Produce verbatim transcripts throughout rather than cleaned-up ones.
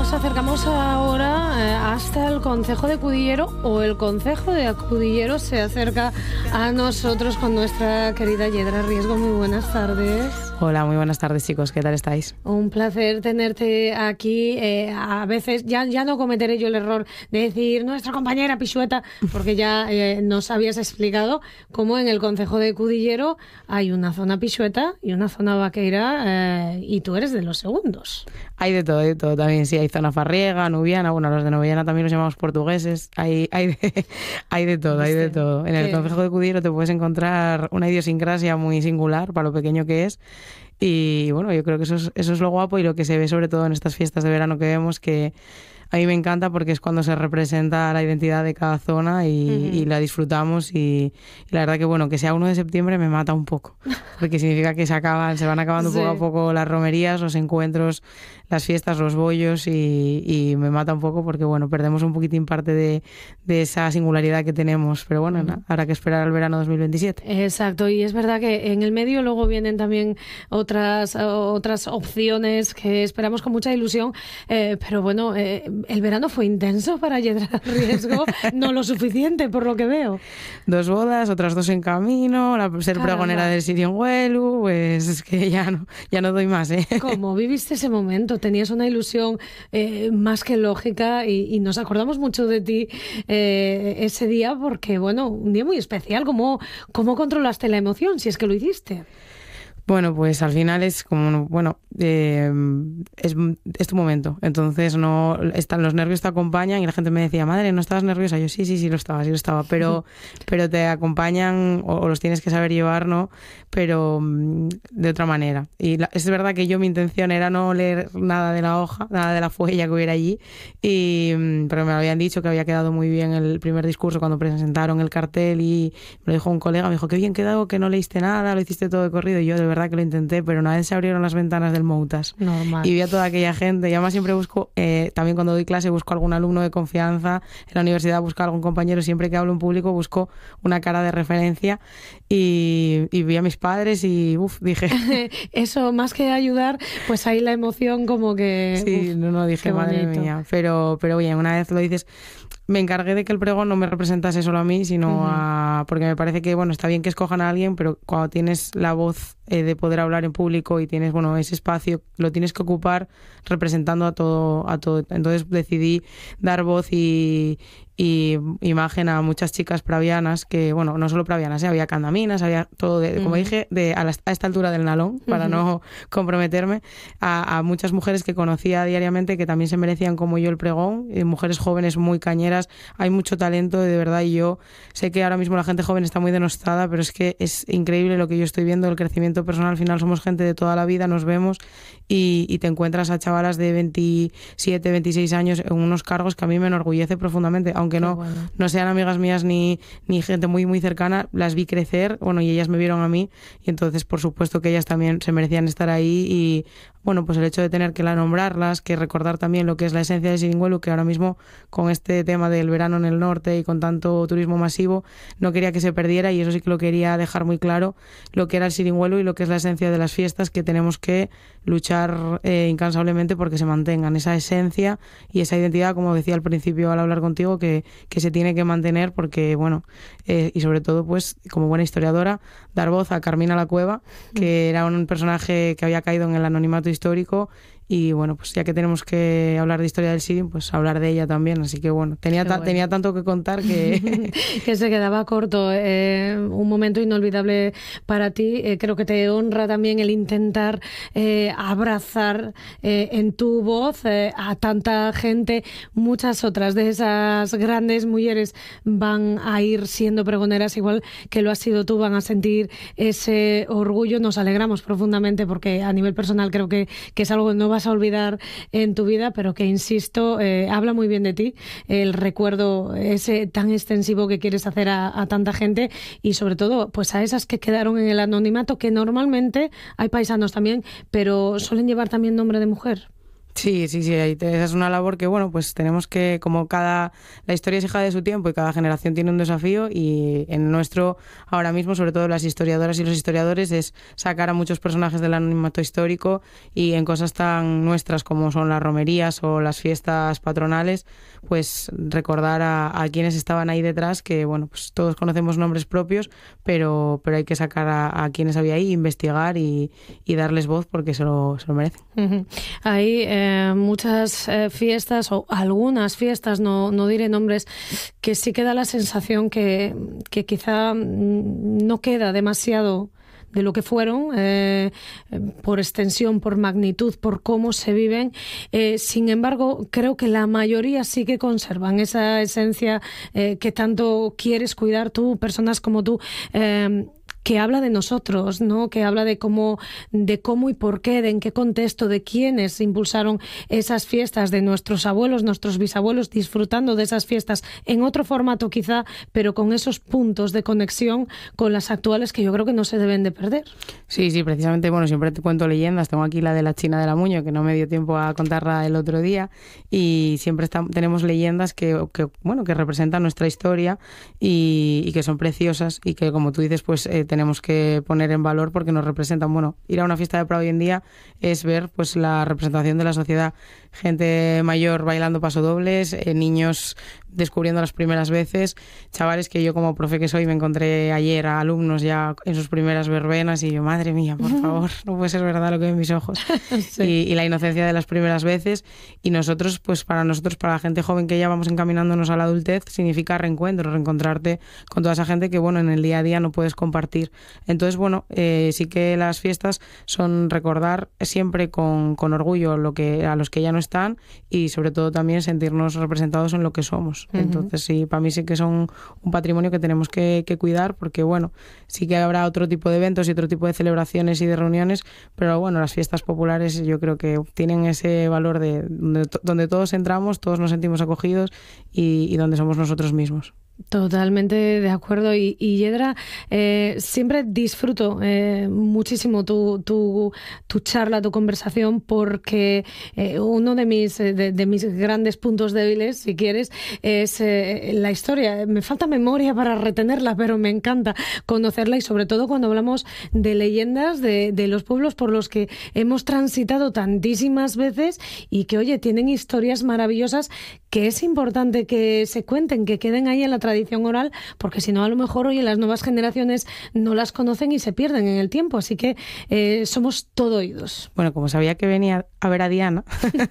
nos acercamos ahora eh, hasta el Concejo de Cudillero, o el Concejo de Cudillero se acerca a nosotros con nuestra querida Yedra Riesgo. Muy buenas tardes. Hola, muy buenas tardes, chicos. ¿Qué tal estáis? Un placer tenerte aquí. Eh, a veces ya, ya no cometeré yo el error de decir nuestra compañera Pixueta, porque ya eh, nos habías explicado cómo en el Concejo de Cudillero hay una zona Pixueta y una zona vaqueira, eh, y tú eres de los segundos. Hay de todo, hay de todo también. Sí, hay zona farriega, nubiana. Bueno, los de nubiana también los llamamos portugueses. Hay, hay, de, hay de todo, hay de todo. En el ¿Qué? Concejo de Cudillero te puedes encontrar una idiosincrasia muy singular para lo pequeño que es. Y bueno, yo creo que eso es, eso es lo guapo y lo que se ve sobre todo en estas fiestas de verano que vemos, que a mí me encanta porque es cuando se representa la identidad de cada zona y, uh-huh. y la disfrutamos y, y la verdad que bueno, que sea uno de septiembre me mata un poco, porque significa que se acaban, se van acabando sí. poco a poco las romerías, los encuentros, las fiestas, los bollos y, y me mata un poco porque bueno, perdemos un poquitín parte de, de esa singularidad que tenemos, pero bueno, uh-huh. habrá que esperar al verano dos mil veintisiete. Exacto, y es verdad que en el medio luego vienen también otras, otras opciones que esperamos con mucha ilusión, eh, pero bueno, eh, el verano fue intenso para Yedra Riesgo, no lo suficiente por lo que veo. Dos bodas, otras dos en camino, la ser Caramba. pregonera del Sirienhuelu, pues es que ya no, ya no doy más, ¿eh? ¿Cómo viviste ese momento? Tenías una ilusión eh, más que lógica y, y nos acordamos mucho de ti eh, ese día porque, bueno, un día muy especial. ¿Cómo, cómo controlaste la emoción, si es que lo hiciste? Bueno, pues al final es como, bueno, eh, es, es tu momento. Entonces no están los nervios te acompañan y la gente me decía, madre, ¿no estabas nerviosa? Yo sí, sí, sí lo estaba, sí lo estaba, pero, pero te acompañan o, o los tienes que saber llevar, ¿no? Pero de otra manera. Y la, es verdad que yo mi intención era no leer nada de la hoja, nada de la fuella que hubiera allí, y, pero me habían dicho que había quedado muy bien el primer discurso cuando presentaron el cartel y me lo dijo un colega, me dijo, qué bien quedado, que no leíste nada, lo hiciste todo de corrido, y yo de verdad que lo intenté, pero una vez se abrieron las ventanas del Moutas Normal. y vi a toda aquella gente, y además siempre busco, eh, también cuando doy clase busco algún alumno de confianza, en la universidad busco algún compañero, siempre que hablo en público busco una cara de referencia y, y vi a mis padres y uff, dije... Eso, más que ayudar, pues ahí la emoción como que... Sí, uf, no, no, dije, madre mía, pero, pero oye, una vez lo dices... Me encargué de que el pregón no me representase solo a mí, sino uh-huh. a... Porque me parece que, bueno, está bien que escojan a alguien, pero cuando tienes la voz eh, de poder hablar en público y tienes, bueno, ese espacio, lo tienes que ocupar representando a todo. a todo. Entonces decidí dar voz y, y imagen a muchas chicas pravianas, que, bueno, no solo pravianas, ¿eh? Había candaminas, había todo, de, uh-huh. como dije, de a, la, a esta altura del nalón, para uh-huh. no comprometerme, a, a muchas mujeres que conocía diariamente que también se merecían como yo el pregón, y mujeres jóvenes muy cañeras. Hay mucho talento, de verdad, y yo sé que ahora mismo la gente joven está muy denostada, pero es que es increíble lo que yo estoy viendo, el crecimiento personal. Al final somos gente de toda la vida, nos vemos y, y te encuentras a chavalas de veintisiete, veintiséis años en unos cargos que a mí me enorgullece profundamente, aunque no, bueno. no sean amigas mías ni, ni gente muy muy cercana, las vi crecer, bueno, y ellas me vieron a mí, y entonces por supuesto que ellas también se merecían estar ahí. Y bueno, pues el hecho de tener que la nombrarlas, que recordar también lo que es la esencia de Sirienhuelu, que ahora mismo con este tema del verano en el norte y con tanto turismo masivo no quería que se perdiera, y eso sí que lo quería dejar muy claro, lo que era el Sirienhuelu y lo que es la esencia de las fiestas, que tenemos que luchar eh, incansablemente porque se mantengan esa esencia y esa identidad, como decía al principio al hablar contigo, que, que se tiene que mantener porque, bueno, eh, y sobre todo, pues, como buena historiadora, dar voz a Carmina la Cueva, que era un personaje que había caído en el anonimato histórico. Y bueno, pues ya que tenemos que hablar de historia del Sirien, pues hablar de ella también. Así que bueno, tenía, ta- bueno. tenía tanto que contar que... que se quedaba corto. Eh, un momento inolvidable para ti. Eh, creo que te honra también el intentar eh, abrazar eh, en tu voz eh, a tanta gente. Muchas otras de esas grandes mujeres van a ir siendo pregoneras, igual que lo has sido tú, van a sentir ese orgullo. Nos alegramos profundamente porque a nivel personal creo que, que es algo que no va a olvidar en tu vida, pero que, insisto, eh, habla muy bien de ti, el recuerdo ese tan extensivo que quieres hacer a, a tanta gente, y sobre todo pues a esas que quedaron en el anonimato, que normalmente hay paisanos también, pero suelen llevar también nombre de mujer. Sí, sí, sí, esa es una labor que, bueno, pues tenemos que, como cada, la historia es hija de su tiempo y cada generación tiene un desafío, y en nuestro, ahora mismo, sobre todo las historiadoras y los historiadores, es sacar a muchos personajes del anonimato histórico y en cosas tan nuestras como son las romerías o las fiestas patronales, pues recordar a, a quienes estaban ahí detrás, que, bueno, pues todos conocemos nombres propios, pero, pero hay que sacar a, a quienes había ahí, investigar y, y darles voz porque se lo, se lo merecen. Uh-huh. Hay eh, muchas eh, fiestas, o algunas fiestas, no, no diré nombres, que sí que da la sensación que, que quizá no queda demasiado de lo que fueron, eh, por extensión, por magnitud, por cómo se viven. Eh, sin embargo, creo que la mayoría sí que conservan esa esencia eh, que tanto quieres cuidar tú, personas como tú, eh, que habla de nosotros, ¿no? Que habla de cómo, de cómo y por qué, de en qué contexto, de quiénes impulsaron esas fiestas, de nuestros abuelos, nuestros bisabuelos, disfrutando de esas fiestas en otro formato quizá, pero con esos puntos de conexión con las actuales que yo creo que no se deben de perder. Sí, sí, precisamente, bueno, siempre te cuento leyendas. Tengo aquí la de la China de la Muño, que no me dio tiempo a contarla el otro día, y siempre está, tenemos leyendas que, que, bueno, que representan nuestra historia y, y que son preciosas y que, como tú dices, pues eh, tenemos que poner en valor porque nos representan. Bueno, ir a una fiesta de Prado hoy en día es ver pues la representación de la sociedad, gente mayor bailando pasodobles, eh, niños descubriendo las primeras veces, chavales que yo como profe que soy me encontré ayer a alumnos ya en sus primeras verbenas y yo, madre mía, por favor, no puede ser verdad lo que ven mis ojos. Sí. y, y la inocencia de las primeras veces, y nosotros, pues para nosotros, para la gente joven que ya vamos encaminándonos a la adultez, significa reencuentro, reencontrarte con toda esa gente que, bueno, en el día a día no puedes compartir. Entonces, bueno, eh, sí que las fiestas son recordar siempre con, con orgullo lo que, a los que ya no están, y sobre todo también sentirnos representados en lo que somos. Uh-huh. Entonces, sí, para mí sí que son un patrimonio que tenemos que, que cuidar, porque, bueno, sí que habrá otro tipo de eventos y otro tipo de celebraciones y de reuniones, pero, bueno, las fiestas populares yo creo que tienen ese valor de donde, donde todos entramos, todos nos sentimos acogidos y, y donde somos nosotros mismos. Totalmente de acuerdo. Y, y Yedra, eh, siempre disfruto eh, muchísimo tu, tu, tu charla, tu conversación, porque eh, uno de mis, de, de mis grandes puntos débiles, si quieres, es eh, la historia. Me falta memoria para retenerla, pero me encanta conocerla, y sobre todo cuando hablamos de leyendas de, de los pueblos por los que hemos transitado tantísimas veces y que, oye, tienen historias maravillosas que es importante que se cuenten, que queden ahí en la tradición oral, porque si no, a lo mejor hoy las nuevas generaciones no las conocen y se pierden en el tiempo. Así que eh, somos todo oídos. Bueno, como sabía que venía a ver a Diana,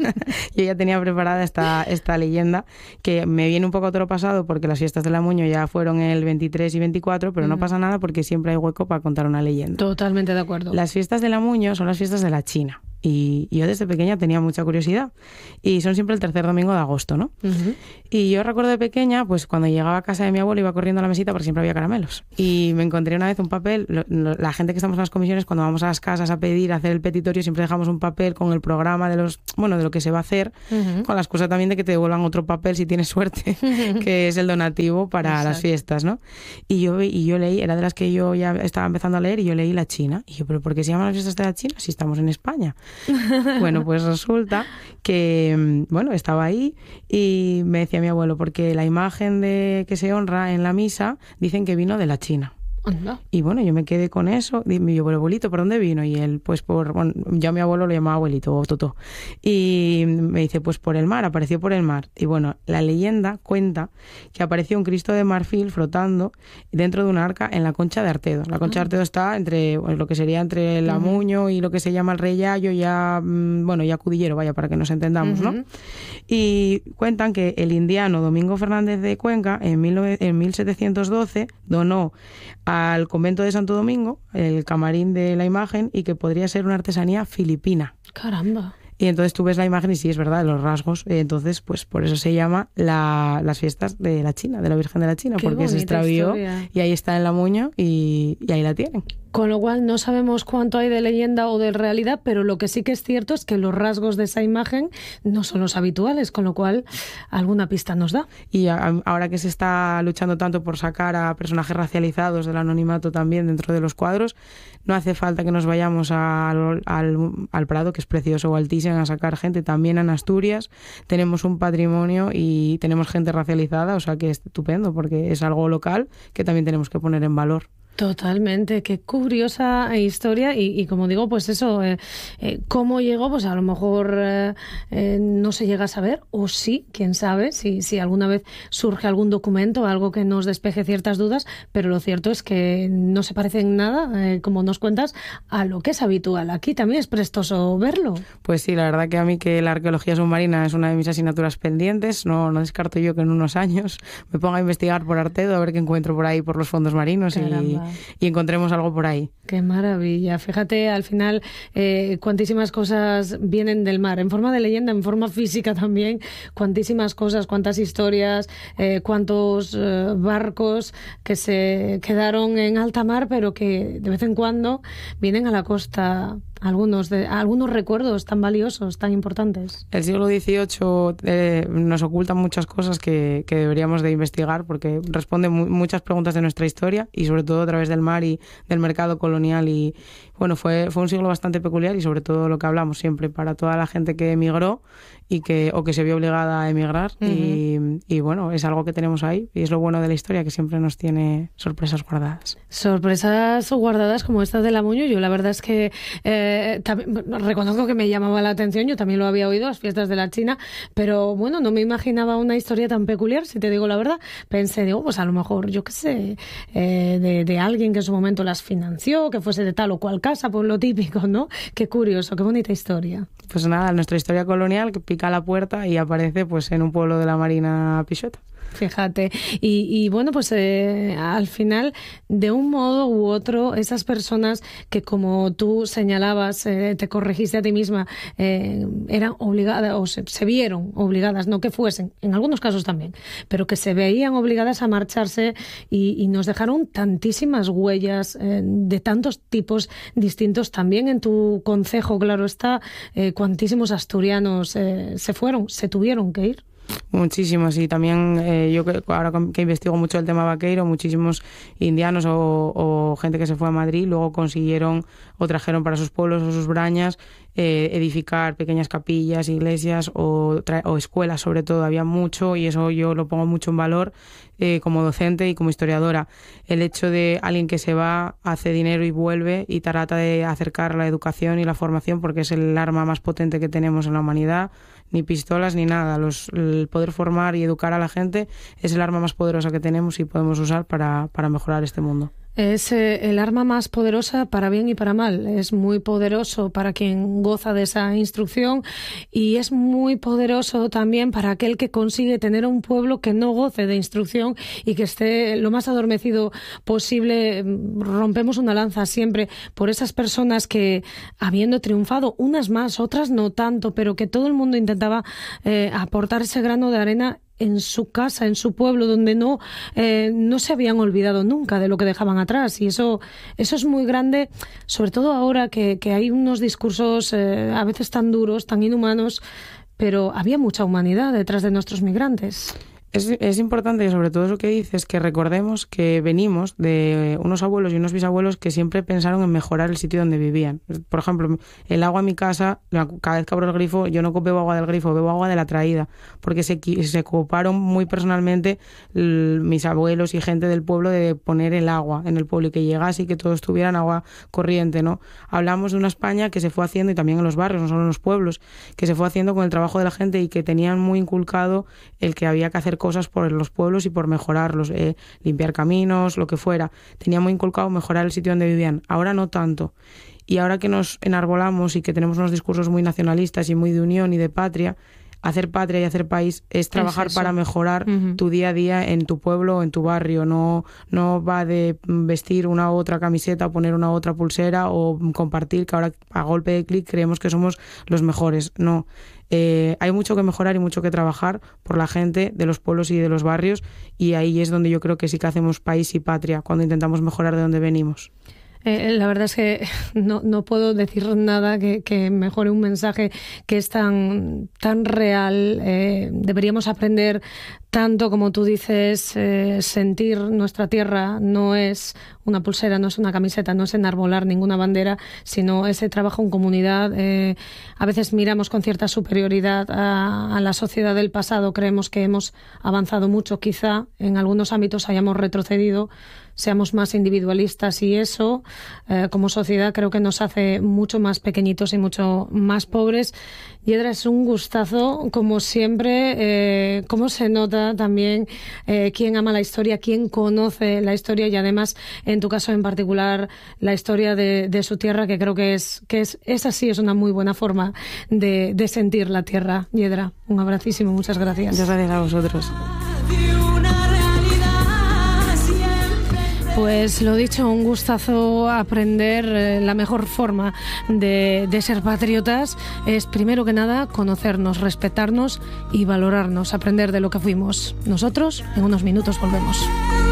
yo ya tenía preparada esta, esta leyenda, que me viene un poco a otro pasado, porque las fiestas de la Muño ya fueron el veintitrés y veinticuatro, pero mm. no pasa nada porque siempre hay hueco para contar una leyenda. Totalmente de acuerdo. Las fiestas de la Muño son las fiestas de la China. Y yo desde pequeña tenía mucha curiosidad, y son siempre el tercer domingo de agosto, ¿no? Uh-huh. Y yo recuerdo de pequeña, pues cuando llegaba a casa de mi abuelo iba corriendo a la mesita porque siempre había caramelos, y me encontré una vez un papel. Lo, lo, la gente que estamos en las comisiones, cuando vamos a las casas a pedir, a hacer el petitorio, siempre dejamos un papel con el programa de los, bueno, de lo que se va a hacer, uh-huh. con la excusa también de que te devuelvan otro papel si tienes suerte, uh-huh. que es el donativo para Exacto. las fiestas, ¿no? Y yo, y yo leí, era de las que yo ya estaba empezando a leer, y yo leí la China, y yo, ¿pero por qué se llaman las fiestas de la China si estamos en España? Bueno, pues resulta que, bueno, estaba ahí y me decía mi abuelo, porque la imagen de que se honra en la misa dicen que vino de la China. Anda. Y bueno, yo me quedé con eso. Y me dijo, abuelito, ¿por dónde vino? Y él, pues por, bueno, yo a mi abuelo lo llamaba abuelito o Totó. Y me dice, pues por el mar, apareció por el mar. Y bueno, la leyenda cuenta que apareció un Cristo de marfil flotando dentro de una arca en la Concha de Artedo. La Concha uh-huh. de Artedo está entre, pues, lo que sería entre el Amuño uh-huh. y lo que se llama el Reyayo, ya, bueno, ya Cudillero, vaya, para que nos entendamos, uh-huh. ¿no? Y cuentan que el indiano Domingo Fernández de Cuenca, en, mil, en mil setecientos doce, donó al convento de Santo Domingo el camarín de la imagen, y que podría ser una artesanía filipina. Caramba. Y entonces tú ves la imagen y sí, es verdad, los rasgos. Entonces, pues por eso se llama la, las fiestas de la China, de la Virgen de la China, Qué porque se extravió historia. Y ahí está en la Muño y, y ahí la tienen. Con lo cual no sabemos cuánto hay de leyenda o de realidad, pero lo que sí que es cierto es que los rasgos de esa imagen no son los habituales, con lo cual alguna pista nos da. Y a, ahora que se está luchando tanto por sacar a personajes racializados del anonimato también dentro de los cuadros, no hace falta que nos vayamos al, al, al Prado, que es precioso, o al Thyssen, a sacar gente. También en Asturias tenemos un patrimonio y tenemos gente racializada, o sea que es estupendo porque es algo local que también tenemos que poner en valor. Totalmente, qué curiosa historia y, y como digo, pues eso, eh, eh, cómo llegó, pues a lo mejor eh, eh, no se llega a saber, o sí, quién sabe, si, si alguna vez surge algún documento, algo que nos despeje ciertas dudas, pero lo cierto es que no se parece en nada, eh, como nos cuentas, a lo que es habitual. Aquí también es prestoso verlo. Pues sí, la verdad que a mí que la arqueología submarina es una de mis asignaturas pendientes, no, no descarto yo que en unos años me ponga a investigar por Artedo a ver qué encuentro por ahí por los fondos marinos. Caramba. y y encontremos algo por ahí. Qué maravilla. Fíjate, al final, eh, cuantísimas cosas vienen del mar, en forma de leyenda, en forma física también, cuantísimas cosas, cuántas historias, eh, cuántos eh, barcos que se quedaron en alta mar, pero que de vez en cuando vienen a la costa. Algunos de algunos recuerdos tan valiosos, tan importantes. El siglo dieciocho eh, nos oculta muchas cosas que, que deberíamos de investigar porque responde mu- muchas preguntas de nuestra historia y sobre todo a través del mar y del mercado colonial y bueno, fue, fue un siglo bastante peculiar y sobre todo lo que hablamos siempre para toda la gente que emigró y que o que se vio obligada a emigrar uh-huh. y, y bueno, es algo que tenemos ahí y es lo bueno de la historia que siempre nos tiene sorpresas guardadas. Sorpresas guardadas como esta de la Muño, yo la verdad es que eh, también, reconozco que me llamaba la atención, yo también lo había oído, las fiestas de la China, pero bueno, no me imaginaba una historia tan peculiar, si te digo la verdad. Pensé, digo, pues a lo mejor, yo qué sé, eh, de, de alguien que en su momento las financió, que fuese de tal o cual casa, pues lo típico, ¿no? Qué curioso, qué bonita historia. Pues nada, nuestra historia colonial que pica a la puerta y aparece pues en un pueblo de la Marina Pixota. Fíjate, y, y bueno, pues eh, al final, de un modo u otro, esas personas que, como tú señalabas, eh, te corregiste a ti misma, eh, eran obligadas, o se, se vieron obligadas, no que fuesen, en algunos casos también, pero que se veían obligadas a marcharse y, y nos dejaron tantísimas huellas eh, de tantos tipos distintos. También en tu concejo, claro está, eh, cuantísimos asturianos eh, se fueron, se tuvieron que ir. Muchísimos, y también eh, yo que ahora que investigo mucho el tema vaqueiro, muchísimos indianos o, o gente que se fue a Madrid luego consiguieron o trajeron para sus pueblos o sus brañas eh, edificar pequeñas capillas, iglesias o, tra- o escuelas sobre todo. Había mucho y eso yo lo pongo mucho en valor eh, como docente y como historiadora. El hecho de alguien que se va, hace dinero y vuelve y trata de acercar la educación y la formación porque es el arma más potente que tenemos en la humanidad. Ni pistolas ni nada. Los, el poder formar y educar a la gente es el arma más poderosa que tenemos y podemos usar para, para mejorar este mundo. Es eh, el arma más poderosa para bien y para mal. Es muy poderoso para quien goza de esa instrucción y es muy poderoso también para aquel que consigue tener un pueblo que no goce de instrucción y que esté lo más adormecido posible. Rompemos una lanza siempre por esas personas que, habiendo triunfado, unas más, otras no tanto, pero que todo el mundo intentaba eh, aportar ese grano de arena en su casa, en su pueblo, donde no eh, no se habían olvidado nunca de lo que dejaban atrás. Y eso eso es muy grande, sobre todo ahora que, que hay unos discursos eh, a veces tan duros, tan inhumanos, pero había mucha humanidad detrás de nuestros migrantes. Es, es importante, sobre todo eso que dices, que recordemos que venimos de unos abuelos y unos bisabuelos que siempre pensaron en mejorar el sitio donde vivían. Por ejemplo, el agua en mi casa, cada vez que abro el grifo, yo no bebo agua del grifo, bebo agua de la traída, porque se, se ocuparon muy personalmente el, mis abuelos y gente del pueblo de poner el agua en el pueblo y que llegase y que todos tuvieran agua corriente, ¿no? Hablamos de una España que se fue haciendo, y también en los barrios, no solo en los pueblos, que se fue haciendo con el trabajo de la gente y que tenían muy inculcado el que había que hacer cosas por los pueblos y por mejorarlos, eh, limpiar caminos, lo que fuera. Tenía muy inculcado mejorar el sitio donde vivían. Ahora no tanto. Y ahora que nos enarbolamos y que tenemos unos discursos muy nacionalistas y muy de unión y de patria, hacer patria y hacer país es trabajar es para mejorar uh-huh. tu día a día en tu pueblo o en tu barrio. No, no va de vestir una u otra camiseta, poner una u otra pulsera o compartir, que ahora a golpe de clic creemos que somos los mejores. No. Eh, hay mucho que mejorar y mucho que trabajar por la gente de los pueblos y de los barrios, y ahí es donde yo creo que sí que hacemos país y patria, cuando intentamos mejorar de donde venimos. Eh, la verdad es que no, no puedo decir nada que, que mejore un mensaje que es tan, tan real. Eh, deberíamos aprender tanto, como tú dices, eh, sentir nuestra tierra no es una pulsera, no es una camiseta, no es enarbolar ninguna bandera, sino ese trabajo en comunidad. Eh, a veces miramos con cierta superioridad a, a la sociedad del pasado, creemos que hemos avanzado mucho, quizá en algunos ámbitos hayamos retrocedido, seamos más individualistas y eso, eh, como sociedad, creo que nos hace mucho más pequeñitos y mucho más pobres. Yedra, es un gustazo, como siempre, eh, cómo se nota también eh, quién ama la historia, quién conoce la historia y además, en tu caso en particular, la historia de, de su tierra, que creo que es, que es, esa sí es una muy buena forma de, de sentir la tierra. Yedra, un abracísimo, muchas gracias. Muchas gracias a vosotros. Pues lo dicho, un gustazo aprender. Eh, la mejor forma de, de ser patriotas es, primero que nada, conocernos, respetarnos y valorarnos, aprender de lo que fuimos. Nosotros en unos minutos volvemos.